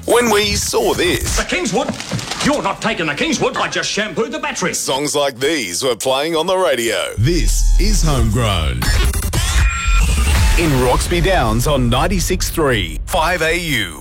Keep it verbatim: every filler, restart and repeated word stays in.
when we saw this. The Kingswood? You're not taking the Kingswood. I just shampooed the battery. Songs like these were playing on the radio. This is Homegrown. In Roxby Downs on ninety-six point three, five A U.